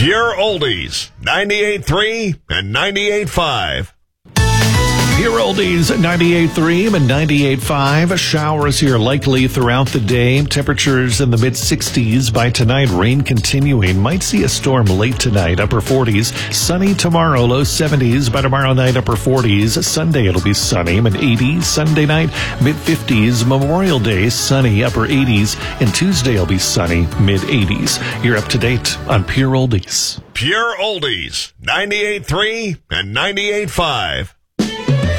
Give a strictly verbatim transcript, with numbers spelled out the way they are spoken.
Pure Oldies, ninety-eight point three and ninety-eight point five. Pure Oldies, ninety-eight point three and ninety-eight point five. Showers here likely throughout the day. Temperatures in the mid-sixties by tonight. Rain continuing. Might see a storm late tonight. Upper forties. Sunny tomorrow. Low seventies. By tomorrow night, upper forties. Sunday, it'll be sunny. mid-eighties. Sunday night, mid-fifties. Memorial Day, sunny. Upper eighties. And Tuesday, it'll be sunny. mid-eighties. You're up to date on Pure Oldies. Pure Oldies, ninety-eight point three and ninety-eight point five.